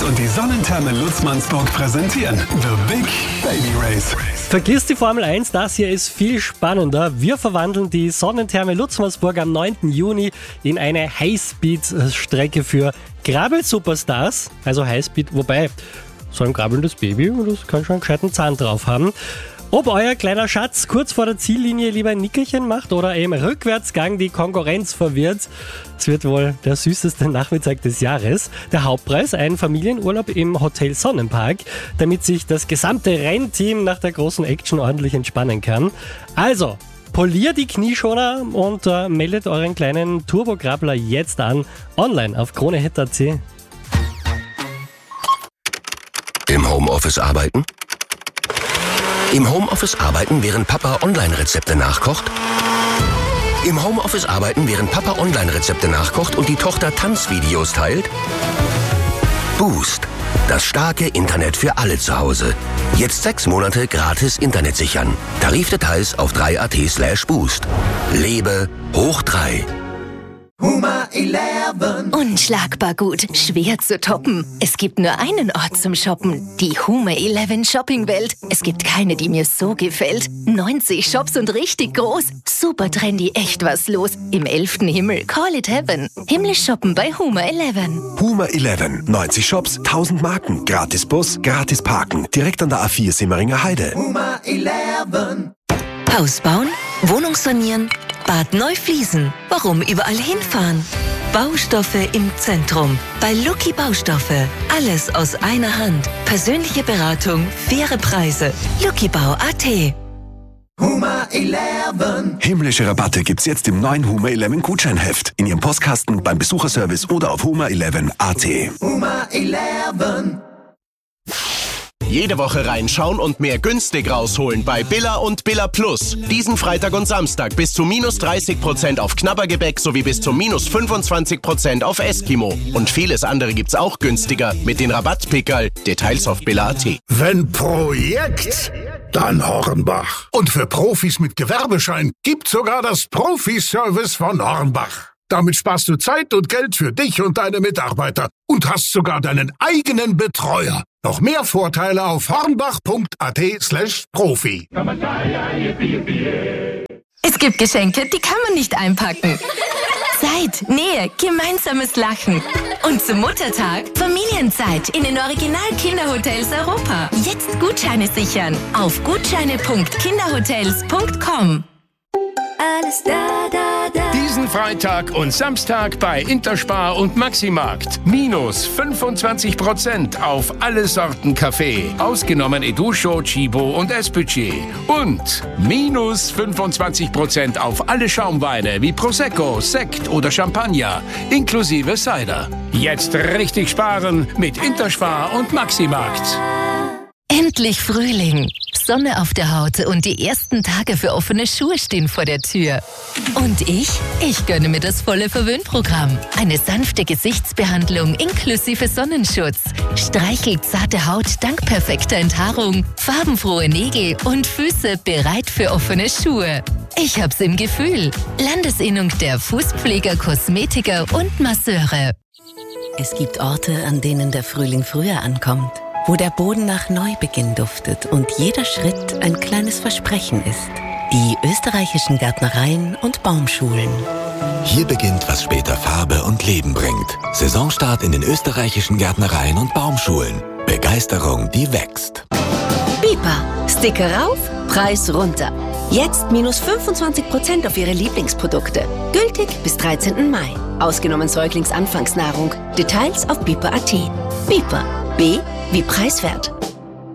und die Sonnentherme Lutzmannsburg präsentieren The Big Baby Race. Vergiss die Formel 1, das hier ist viel spannender. Wir verwandeln die Sonnentherme Lutzmannsburg am 9. Juni in eine Highspeed-Strecke für Krabbel-Superstars. Also Highspeed, wobei so ein krabbelndes Baby, das kann schon einen gescheiten Zahn drauf haben. Ob euer kleiner Schatz kurz vor der Ziellinie lieber ein Nickerchen macht oder im Rückwärtsgang die Konkurrenz verwirrt, es wird wohl der süßeste Nachmittag des Jahres. Der Hauptpreis, ein Familienurlaub im Hotel Sonnenpark, damit sich das gesamte Rennteam nach der großen Action ordentlich entspannen kann. Also, poliert die Knieschoner und meldet euren kleinen Turbo-Krabbler jetzt an, online auf kronehit.at. Im Homeoffice arbeiten? Im Homeoffice arbeiten, während Papa Online-Rezepte nachkocht? Im Homeoffice arbeiten, während Papa Online-Rezepte nachkocht und die Tochter Tanzvideos teilt? Boost. Das starke Internet für alle zu Hause. Jetzt 6 Monate gratis Internet sichern. Tarifdetails auf 3at/boost. Lebe hoch 3. Huma 11. Unschlagbar gut, schwer zu toppen. Es gibt nur einen Ort zum Shoppen, die Huma 11 Shoppingwelt. Es gibt keine, die mir so gefällt. 90 Shops und richtig groß. Super trendy, echt was los. Im 11. Himmel, call it heaven. Himmlisch shoppen bei Huma 11. Huma 11, 90 Shops, 1000 Marken, gratis Bus, gratis Parken. Direkt an der A4 Simmeringer Heide. Huma 11. Haus bauen, Wohnung sanieren, Bad neu fließen. Warum überall hinfahren? Baustoffe im Zentrum. Bei Lucky Baustoffe. Alles aus einer Hand. Persönliche Beratung, faire Preise. Luckybau.at. Huma 11. Himmlische Rabatte gibt's jetzt im neuen Huma 11 Gutscheinheft. In Ihrem Postkasten, beim Besucherservice oder auf huma11.at. Huma 11. Jede Woche reinschauen und mehr günstig rausholen bei Billa und Billa Plus. Diesen Freitag und Samstag bis zu minus 30% auf Knabbergebäck sowie bis zu minus 25% auf Eskimo. Und vieles andere gibt's auch günstiger mit den Rabattpickerl. Details auf Billa.at. Wenn Projekt, dann Hornbach. Und für Profis mit Gewerbeschein gibt's sogar das Profi-Service von Hornbach. Damit sparst du Zeit und Geld für dich und deine Mitarbeiter und hast sogar deinen eigenen Betreuer. Noch mehr Vorteile auf hornbach.at/Profi. Es gibt Geschenke, die kann man nicht einpacken. Zeit, Nähe, gemeinsames Lachen. Und zum Muttertag Familienzeit in den Original-Kinderhotels Europa. Jetzt Gutscheine sichern auf gutscheine.kinderhotels.com. Alles da, da, da. Diesen Freitag und Samstag bei Interspar und Maximarkt. Minus 25% auf alle Sorten Kaffee. Ausgenommen Educho, Chibo und S-Budget. Und minus 25% auf alle Schaumweine wie Prosecco, Sekt oder Champagner. Inklusive Cider. Jetzt richtig sparen mit Interspar und Maximarkt. Endlich Frühling. Sonne auf der Haut und die ersten Tage für offene Schuhe stehen vor der Tür. Und ich gönne mir das volle Verwöhnprogramm. Eine sanfte Gesichtsbehandlung inklusive Sonnenschutz. Streichelt zarte Haut dank perfekter Enthaarung. Farbenfrohe Nägel und Füße bereit für offene Schuhe. Ich hab's im Gefühl. Landesinnung der Fußpfleger, Kosmetiker und Masseure. Es gibt Orte, an denen der Frühling früher ankommt. Wo der Boden nach Neubeginn duftet und jeder Schritt ein kleines Versprechen ist. Die österreichischen Gärtnereien und Baumschulen. Hier beginnt, was später Farbe und Leben bringt. Saisonstart in den österreichischen Gärtnereien und Baumschulen. Begeisterung, die wächst. Bipa. Sticker rauf, Preis runter. Jetzt minus 25% auf Ihre Lieblingsprodukte. Gültig bis 13. Mai. Ausgenommen Säuglingsanfangsnahrung. Details auf bipa.at. Bipa. B wie preiswert.